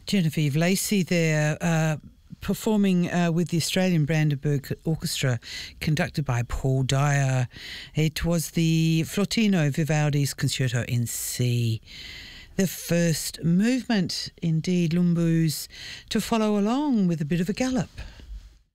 Genevieve Lacey there, performing with the Australian Brandenburg Orchestra, conducted by Paul Dyer. It was the Flautino Vivaldi's Concerto in C. The first movement, indeed, Lumbus, to follow along with a bit of a gallop.